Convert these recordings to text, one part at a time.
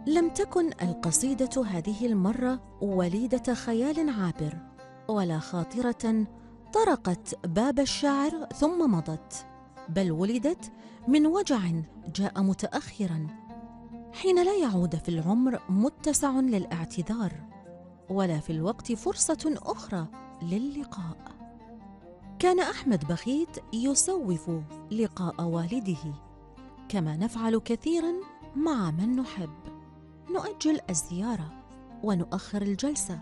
لم تكن القصيدة هذه المرة وليدة خيال عابر ولا خاطرة طرقت باب الشاعر ثم مضت، بل ولدت من وجع جاء متأخرا حين لا يعود في العمر متسع للاعتذار ولا في الوقت فرصة أخرى للقاء. كان أحمد بخيت يسوف لقاء والده، كما نفعل كثيرا مع من نحب، نؤجل الزيارة ونؤخر الجلسة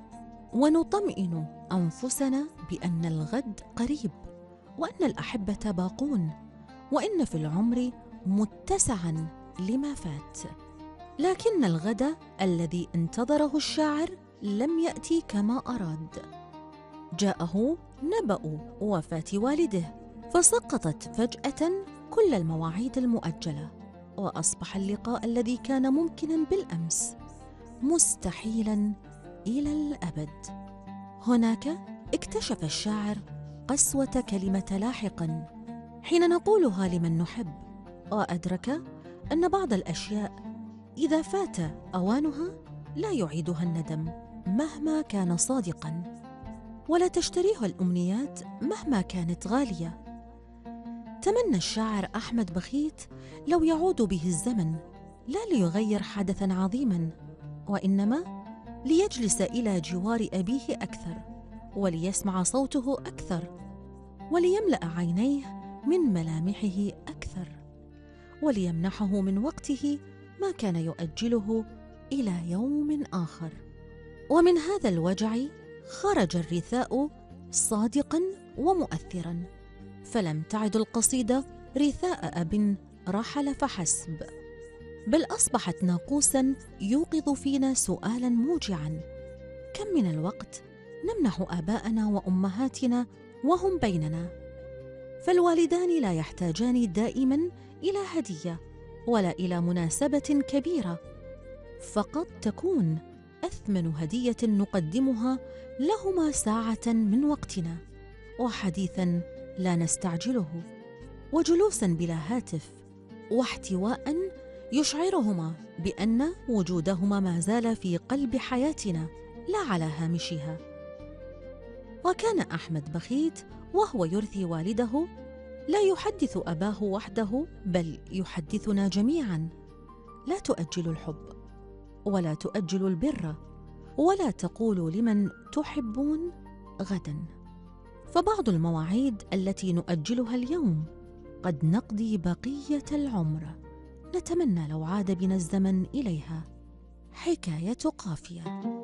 ونطمئن أنفسنا بأن الغد قريب وأن الأحبة باقون وإن في العمر متسعا لما فات. لكن الغد الذي انتظره الشاعر لم يأتي كما أراد. جاءه نبأ وفاة والده، فسقطت فجأة كل المواعيد المؤجلة، وأصبح اللقاء الذي كان ممكنا بالأمس مستحيلا إلى الأبد. هناك اكتشف الشاعر قسوة كلمة لاحقا حين نقولها لمن نحب، وأدرك أن بعض الأشياء إذا فات أوانها لا يعيدها الندم مهما كان صادقا، ولا تشتريه الأمنيات مهما كانت غالية. تمنى الشاعر أحمد بخيت لو يعود به الزمن، لا ليغير حدثا عظيما، وإنما ليجلس إلى جوار أبيه أكثر، وليسمع صوته أكثر، وليملأ عينيه من ملامحه أكثر، وليمنحه من وقته ما كان يؤجله إلى يوم آخر. ومن هذا الوجع خرج الرثاء صادقا ومؤثرا، فلم تعد القصيدة رثاء أب رحل فحسب، بل أصبحت ناقوسا يوقظ فينا سؤالا موجعا: كم من الوقت نمنح آباءنا وأمهاتنا وهم بيننا؟ فالوالدان لا يحتاجان دائما إلى هدية ولا إلى مناسبة كبيرة، فقط تكون أثمن هدية نقدمها لهما ساعة من وقتنا، وحديثا لا نستعجله، وجلوسا بلا هاتف، واحتواء يشعرهما بأن وجودهما ما زال في قلب حياتنا لا على هامشها. وكان أحمد بخيت وهو يرثي والده لا يحدث أباه وحده، بل يحدثنا جميعا: لا تؤجلوا الحب، ولا تؤجلوا البر، ولا تقولوا لمن تحبون غدا، فبعض المواعيد التي نؤجلها اليوم قد نقضي بقية العمر نتمنى لو عاد بنا الزمن إليها. حكاية قافية.